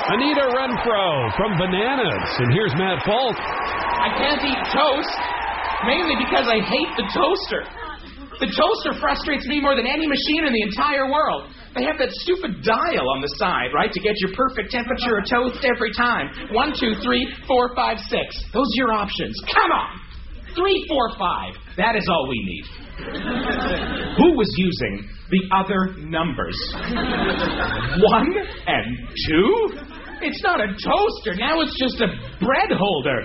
Anita Renfro from Bananas. And here's Matt Falk. I can't eat toast, mainly because I hate the toaster. The toaster frustrates me more than any machine in the entire world. They have that stupid dial on the side, right, to get your perfect temperature of toast every time. 1, 2, 3, 4, 5, 6. Those are your options. Come on! 3, 4, 5. That is all we need. Who was using the other numbers? 1 and 2? It's not a toaster. Now it's just a bread holder.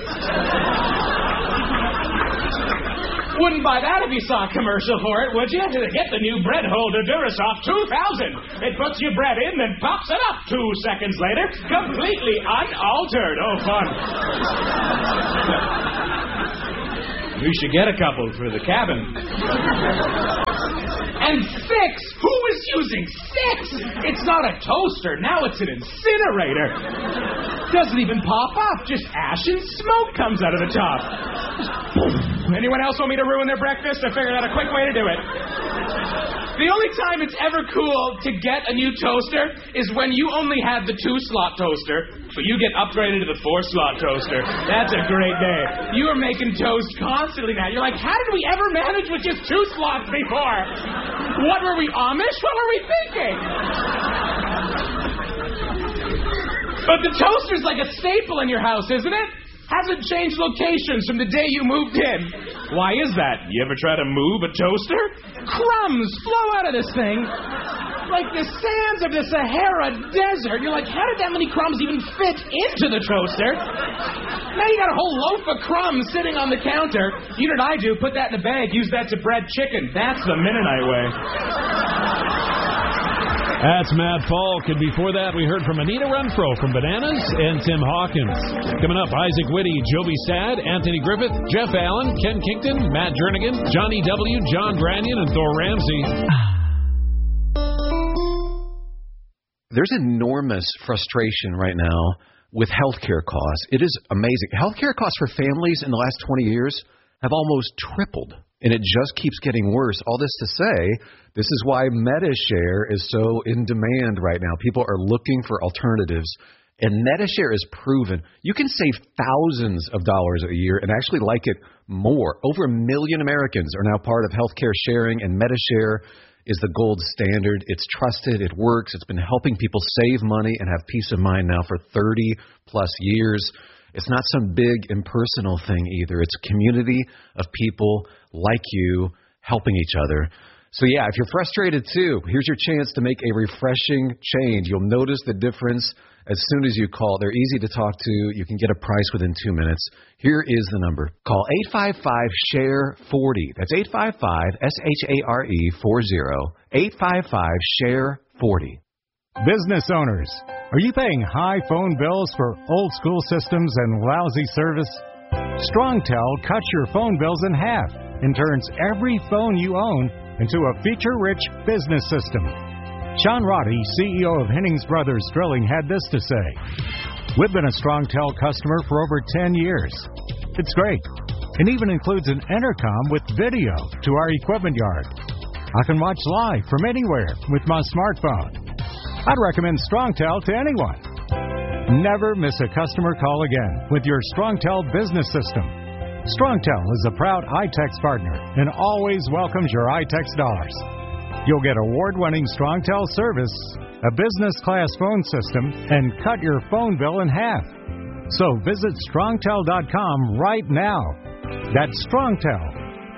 Wouldn't buy that if you saw a commercial for it, would you? Get the new bread holder Durasoft 2000. It puts your bread in, then pops it up 2 seconds later, completely unaltered. Oh, fun. We should get a couple for the cabin. And 6! Who is using 6? It's not a toaster. Now it's an incinerator. Doesn't even pop up. Just ash and smoke comes out of the top. Anyone else want me to ruin their breakfast? I figured out a quick way to do it. The only time it's ever cool to get a new toaster is when you only had the 2-slot toaster, but you get upgraded to the 4-slot toaster. That's a great day. You are making toast constantly now. You're like, how did we ever manage with just 2 slots before? What were we, Amish? What were we thinking? But the toaster's like a staple in your house, isn't it? Hasn't changed locations from the day you moved in. Why is that? You ever try to move a toaster? Crumbs flow out of this thing like the sands of the Sahara Desert. You're like, how did that many crumbs even fit into the toaster? Now you got a whole loaf of crumbs sitting on the counter. You know what I do? Put that in a bag, use that to bread chicken. That's the Mennonite way. That's Matt Falk, and before that we heard from Anita Renfro from Bananas and Tim Hawkins. Coming up, Isaac Whitty, Joby Sad, Anthony Griffith, Jeff Allen, Ken Kinkton, Matt Jernigan, Johnny W., John Branyan, and Thor Ramsey. There's enormous frustration right now with healthcare costs. It is amazing. Healthcare costs for families in the last 20 years have almost tripled, and it just keeps getting worse. All this to say, this is why MediShare is so in demand right now. People are looking for alternatives, and MediShare is proven. You can save thousands of dollars a year and actually like it more. Over 1 million Americans are now part of healthcare sharing, and MediShare is the gold standard. It's trusted. It works. It's been helping people save money and have peace of mind now for 30-plus years. It's not some big impersonal thing either. It's a community of people like you helping each other. So, yeah, if you're frustrated, too, here's your chance to make a refreshing change. You'll notice the difference as soon as you call. They're easy to talk to. You can get a price within 2 minutes. Here is the number. Call 855-SHARE-40. That's 855-SHARE-40. 855-SHARE-40. Business owners, are you paying high phone bills for old-school systems and lousy service? StrongTel cuts your phone bills in half and turns every phone you own into a feature-rich business system. Sean Roddy, CEO of Hennings Brothers Drilling, had this to say. We've been a StrongTel customer for over 10 years. It's great. It even includes an intercom with video to our equipment yard. I can watch live from anywhere with my smartphone. I'd recommend StrongTel to anyone. Never miss a customer call again with your StrongTel business system. StrongTel is a proud iTex partner and always welcomes your iTex dollars. You'll get award-winning StrongTel service, a business-class phone system, and cut your phone bill in half. So visit StrongTel.com right now. That's StrongTel,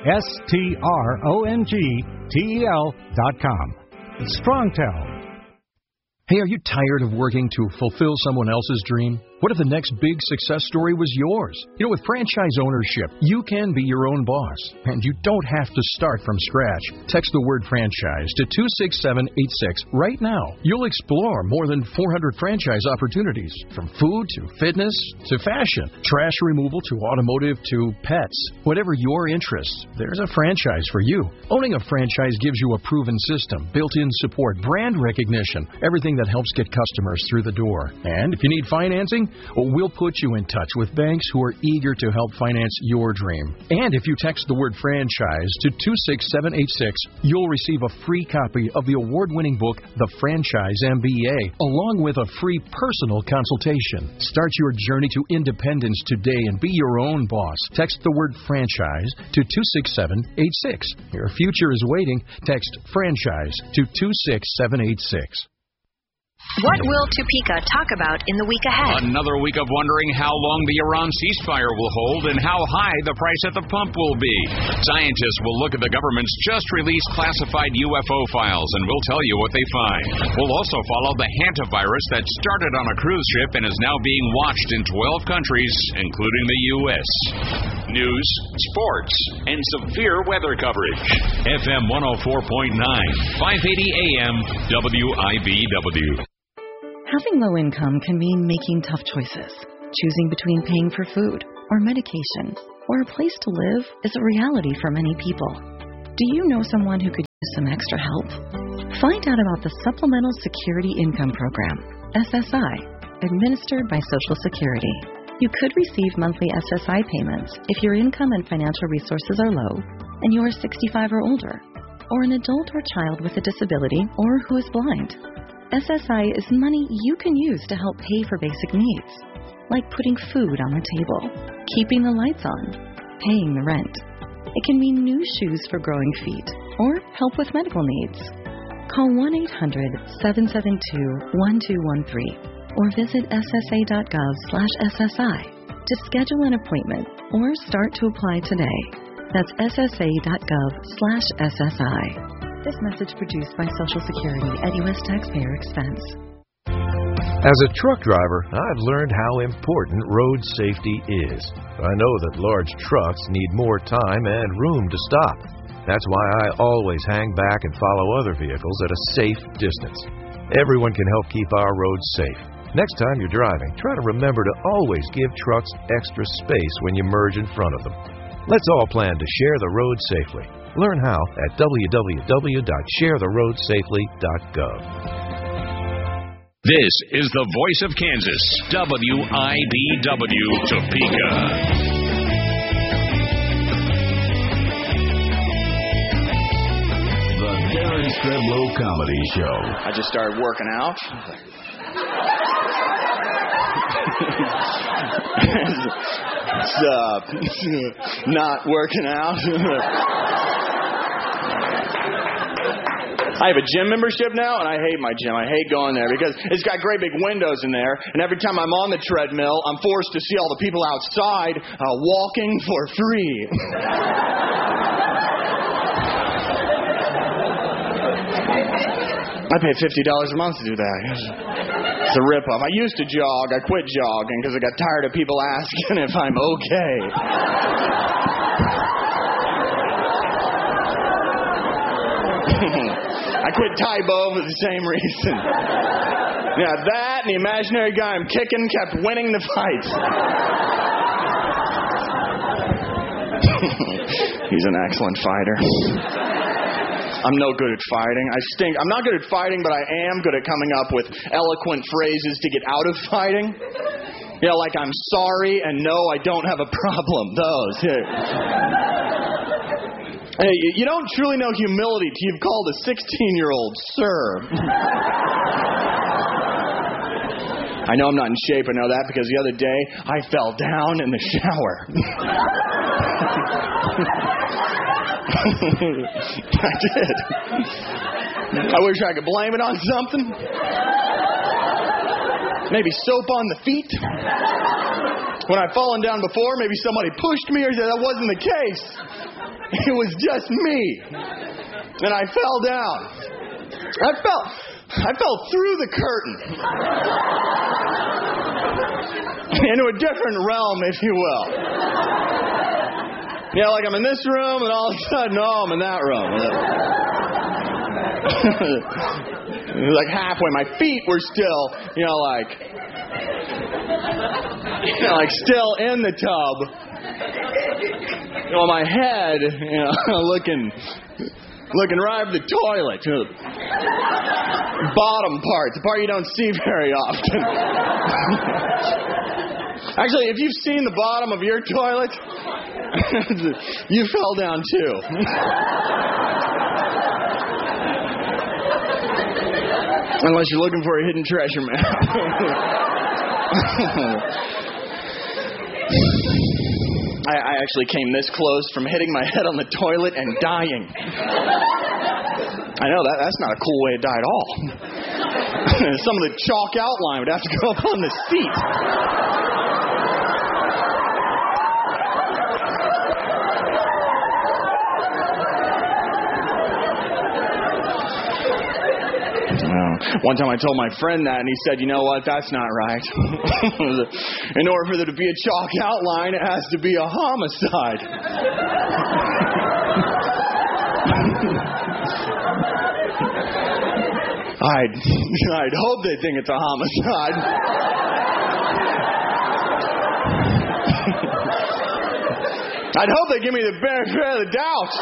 StrongTel.com. It's StrongTel. Hey, are you tired of working to fulfill someone else's dream? What if the next big success story was yours? You know, with franchise ownership, you can be your own boss, and you don't have to start from scratch. Text the word franchise to 26786 right now. You'll explore more than 400 franchise opportunities, from food to fitness to fashion, trash removal to automotive to pets. Whatever your interests, there's a franchise for you. Owning a franchise gives you a proven system, built-in support, brand recognition, everything that helps get customers through the door. And if you need financing, We'll put you in touch with banks who are eager to help finance your dream. And if you text the word franchise to 26786, you'll receive a free copy of the award-winning book, The Franchise MBA, along with a free personal consultation. Start your journey to independence today and be your own boss. Text the word franchise to 26786. Your future is waiting. Text franchise to 26786. What will Topeka talk about in the week ahead? Another week of wondering how long the Iran ceasefire will hold and how high the price at the pump will be. Scientists will look at the government's just-released classified UFO files, and we'll tell you what they find. We'll also follow the hantavirus that started on a cruise ship and is now being watched in 12 countries, including the U.S. News, sports, and severe weather coverage. FM 104.9, 580 AM, WIBW. Having low income can mean making tough choices. Choosing between paying for food or medication or a place to live is a reality for many people. Do you know someone who could use some extra help? Find out about the Supplemental Security Income Program, SSI, administered by Social Security. You could receive monthly SSI payments if your income and financial resources are low and you are 65 or older, or an adult or child with a disability or who is blind. SSI is money you can use to help pay for basic needs, like putting food on the table, keeping the lights on, paying the rent. It can mean new shoes for growing feet or help with medical needs. Call 1-800-772-1213 or visit ssa.gov/SSI to schedule an appointment or start to apply today. That's ssa.gov/SSI. This message produced by Social Security at U.S. taxpayer expense. As a truck driver, I've learned how important road safety is. I know that large trucks need more time and room to stop. That's why I always hang back and follow other vehicles at a safe distance. Everyone can help keep our roads safe. Next time you're driving, try to remember to always give trucks extra space when you merge in front of them. Let's all plan to share the road safely. Learn how at www.sharetheroadsafely.gov. This is the voice of Kansas, WIBW, Topeka. The Darren Streblow Comedy Show. I just started working out. It's not working out. I have a gym membership now, and I hate my gym. I hate going there because it's got great big windows in there, and every time I'm on the treadmill, I'm forced to see all the people outside walking for free. I pay $50 a month to do that. It's a ripoff. I used to jog. I quit jogging because I got tired of people asking if I'm okay. I quit Tae-Bo for the same reason. Yeah, that and the imaginary guy I'm kicking kept winning the fights. He's an excellent fighter. I'm no good at fighting. I stink. I'm not good at fighting, but I am good at coming up with eloquent phrases to get out of fighting. You know, like I'm sorry and no, I don't have a problem. Those. Hey, you don't truly know humility till you've called a 16-year-old sir. I know I'm not in shape. I know that because the other day I fell down in the shower. I did. I wish I could blame it on something. Maybe soap on the feet. When I've fallen down before, maybe somebody pushed me or said that wasn't the case. It was just me. And I fell down. I fell through the curtain. Into a different realm, if you will. Yeah, like I'm in this room, and all of a sudden, no, I'm in that room. Like halfway, my feet were still, like still in the tub. My head, looking right at the toilet. bottom part, the part you don't see very often. Actually, if you've seen the bottom of your toilet, you fell down too. Unless you're looking for a hidden treasure map. I actually came this close from hitting my head on the toilet and dying. I know, that's not a cool way to die at all. Some of the chalk outline would have to go up on the seat. One time I told my friend that, and he said, you know what, that's not right. In order for there to be a chalk outline, it has to be a homicide. I'd hope they think it's a homicide. I'd hope they give me the benefit of the doubt.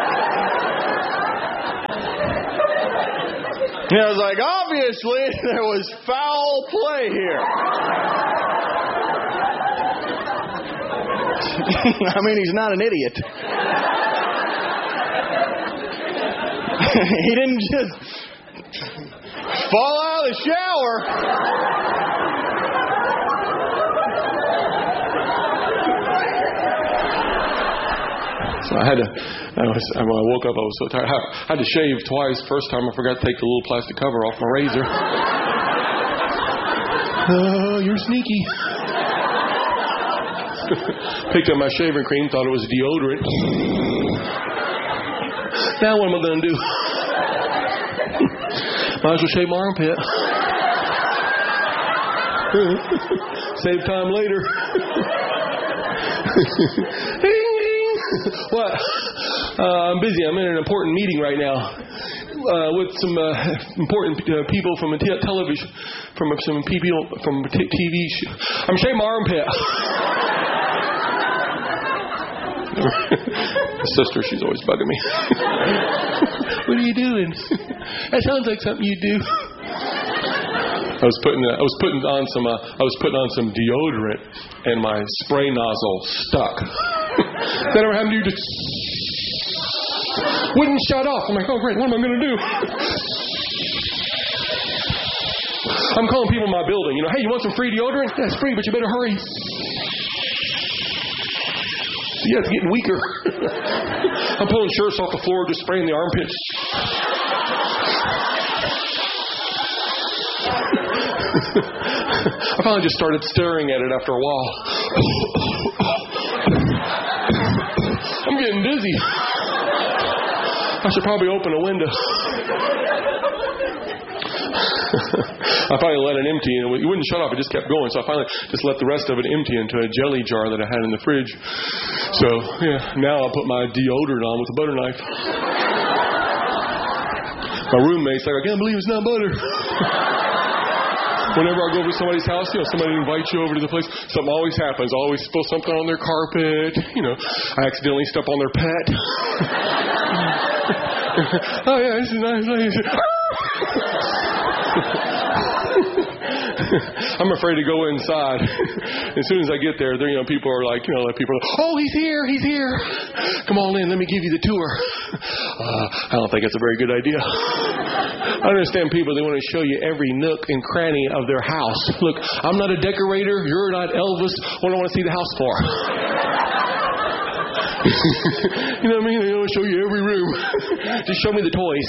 I was like, obviously, there was foul play here. I mean, he's not an idiot. He didn't just fall out of the shower. So I woke up, I was so tired. I had to shave twice. First time I forgot to take the little plastic cover off my razor. Oh, you're sneaky. Picked up my shaving cream, thought it was deodorant. Now what am I going to do? Might as well shave my armpit. Save time later. What? I'm busy. I'm in an important meeting right now with some important people from a television, from some people from a TV show. I'm shaving my armpit. My sister, she's always bugging me. What are you doing? That sounds like something you do. I was putting on some deodorant, and my spray nozzle stuck. Then I had to just wouldn't shut off. I'm like, oh great, what am I going to do? I'm calling people in my building. You know, hey, you want some free deodorant? That's free, but you better hurry. Yeah, it's getting weaker. I'm pulling shirts off the floor, just spraying the armpits. I finally just started staring at it after a while. I'm getting dizzy. I should probably open a window. I finally let it empty, and it wouldn't shut off. It just kept going. So I finally just let the rest of it empty into a jelly jar that I had in the fridge. So, yeah, now I put my deodorant on with a butter knife. My roommate's like, I can't believe it's not butter. Whenever I go over to somebody's house, you know, somebody invites you over to the place, something always happens. I always spill something on their carpet. You know, I accidentally step on their pet. Oh, yeah, this is nice. I'm afraid to go inside. As soon as I get there, people are like, oh, he's here. Come on in, let me give you the tour. I don't think it's a very good idea. I understand people, they want to show you every nook and cranny of their house. Look, I'm not a decorator. You're not Elvis. What do I want to see the house for? You know what I mean? They want to show you every room. Just show me the toys.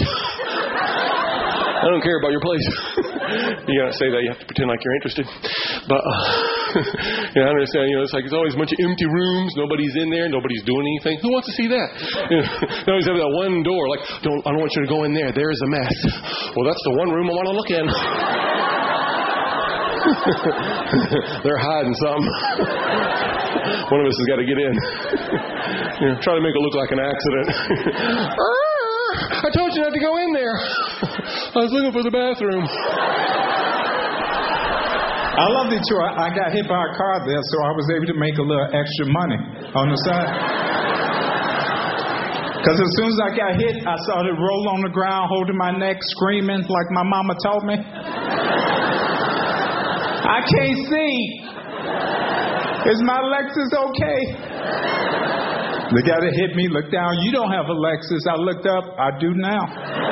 I don't care about your place. You gotta say that. You have to pretend like you're interested. But I understand. It's like it's always a bunch of empty rooms. Nobody's in there. Nobody's doing anything. Who wants to see that? They always have that one door. Like, I don't want you to go in there. There is a mess. Well, that's the one room I want to look in. They're hiding something. One of us has got to get in. Try to make it look like an accident. I told you not to go in there. I was looking for the bathroom. I love the tour. I got hit by a car there, so I was able to make a little extra money on the side. Because as soon as I got hit, I started roll on the ground, holding my neck, screaming like my mama taught me. I can't see. Is my Lexus okay? The guy that hit me looked down. You don't have a Lexus. I looked up. I do now.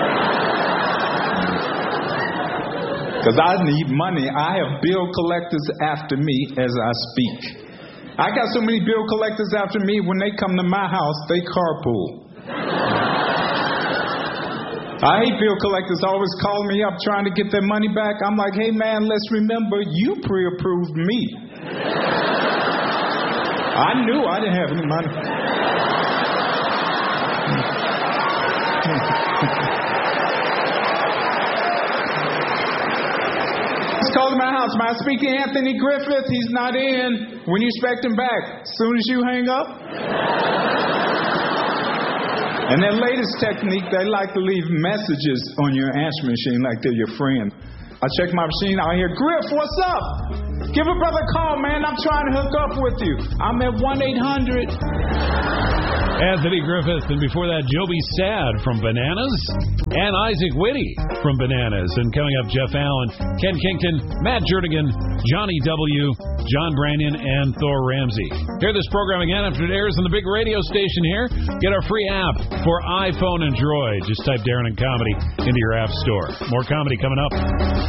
Because I need money. I have bill collectors after me as I speak. I got so many bill collectors after me, when they come to my house, they carpool. I hate bill collectors always calling me up trying to get their money back. I'm like, hey man, let's remember you pre-approved me. I knew I didn't have any money. Let's call to my house. May I speak to Anthony Griffith? He's not in. When you expect him back? As soon as you hang up? And their latest technique, they like to leave messages on your answer machine like they're your friend. I check my machine, I hear, Griff, what's up? Give a brother a call, man. I'm trying to hook up with you. I'm at 1-800. Anthony Griffith, and before that, Joby Sad from Bananas, and Isaac Whitty from Bananas. And coming up, Jeff Allen, Ken Kington, Matt Jernigan, Johnny W., John Branyan, and Thor Ramsey. Hear this program again after it airs on the big radio station here. Get our free app for iPhone and Droid. Just type Darren and Comedy into your app store. More comedy coming up.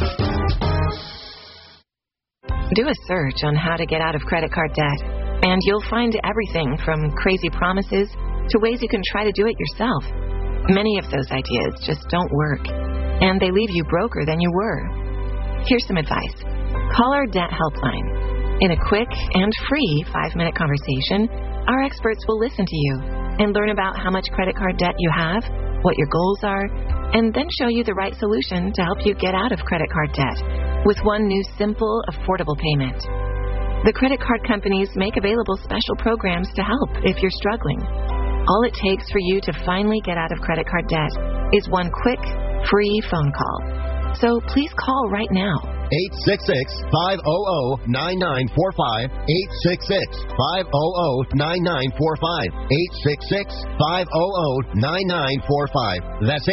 Do a search on how to get out of credit card debt, and you'll find everything from crazy promises to ways you can try to do it yourself. Many of those ideas just don't work, and they leave you broker than you were. Here's some advice. Call our debt helpline. In a quick and free 5-minute conversation, our experts will listen to you and learn about how much credit card debt you have, what your goals are, and then show you the right solution to help you get out of credit card debt with one new simple, affordable payment. The credit card companies make available special programs to help if you're struggling. All it takes for you to finally get out of credit card debt is one quick, free phone call. So please call right now. 866-500-9945. 866-500-9945. 866-500-9945. That's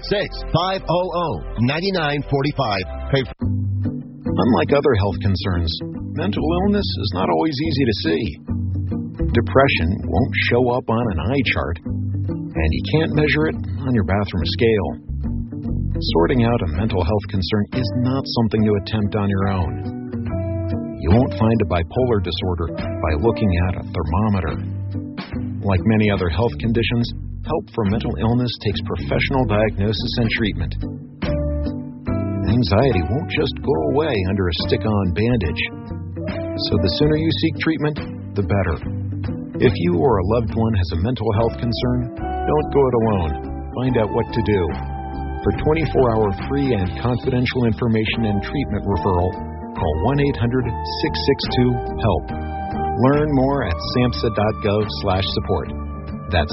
866-500-9945. Unlike other health concerns, mental illness is not always easy to see. Depression won't show up on an eye chart, and you can't measure it on your bathroom scale. Sorting out a mental health concern is not something to attempt on your own. You won't find a bipolar disorder by looking at a thermometer. Like many other health conditions, help for mental illness takes professional diagnosis and treatment. Anxiety won't just go away under a stick-on bandage. So the sooner you seek treatment, the better. If you or a loved one has a mental health concern, don't go it alone. Find out what to do. For 24-hour free and confidential information and treatment referral, call 1-800-662-HELP. Learn more at samhsa.gov/support. That's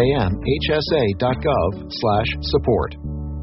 samhsa.gov/support.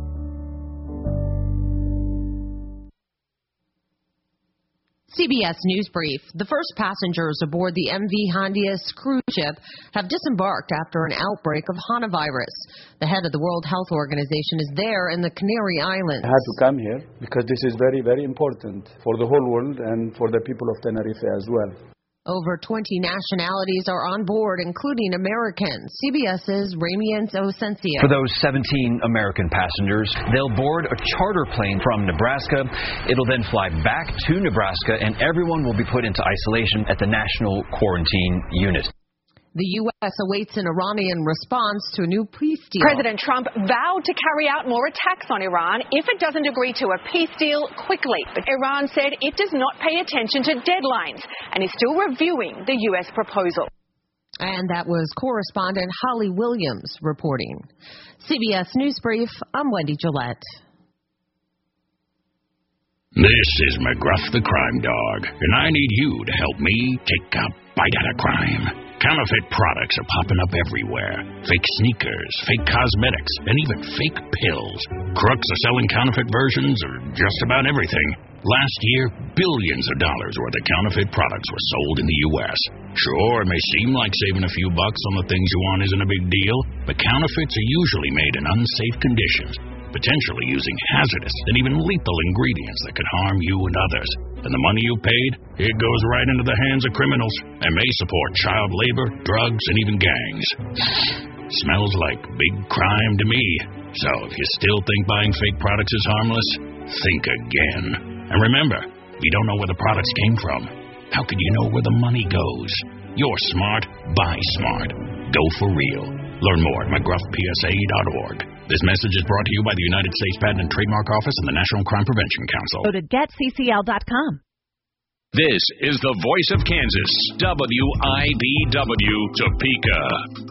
CBS News Brief. The first passengers aboard the MV Hondias cruise ship have disembarked after an outbreak of Hanavirus. The head of the World Health Organization is there in the Canary Islands. I had to come here because this is very, very important for the whole world and for the people of Tenerife as well. Over 20 nationalities are on board, including Americans. CBS's Ramian Osencio. For those 17 American passengers, they'll board a charter plane from Nebraska. It'll then fly back to Nebraska, and everyone will be put into isolation at the National Quarantine Unit. The U.S. awaits an Iranian response to a new peace deal. President Trump vowed to carry out more attacks on Iran if it doesn't agree to a peace deal quickly. But Iran said it does not pay attention to deadlines and is still reviewing the U.S. proposal. And that was correspondent Holly Williams reporting. CBS News Brief, I'm Wendy Gillette. This is McGruff the Crime Dog, and I need you to help me take a bite out of crime. Counterfeit products are popping up everywhere. Fake sneakers, fake cosmetics, and even fake pills. Crooks are selling counterfeit versions of just about everything. Last year, billions of dollars worth of counterfeit products were sold in the U.S. Sure, it may seem like saving a few bucks on the things you want isn't a big deal, but counterfeits are usually made in unsafe conditions, potentially using hazardous and even lethal ingredients that could harm you and others. And the money you paid, it goes right into the hands of criminals and may support child labor, drugs, and even gangs. Smells like big crime to me. So if you still think buying fake products is harmless, think again. And remember, you don't know where the products came from. How could you know where the money goes? You're smart, buy smart. Go for real. Learn more at McGruffPSA.org. This message is brought to you by the United States Patent and Trademark Office and the National Crime Prevention Council. Go to GetCCL.com. This is the voice of Kansas, WIBW, Topeka.